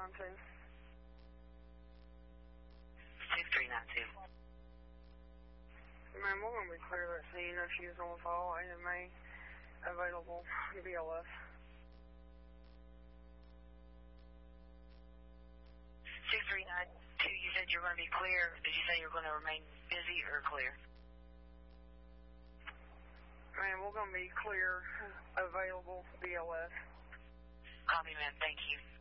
6392. 6392. Ma'am, we're going to be clear that scene. No shoes on the fall. AMA available to BLS. 6392, you said you're going to be clear. Did you say you're going to remain busy or clear? Ma'am, we're going to be clear, available BLS. Copy, ma'am. Thank you.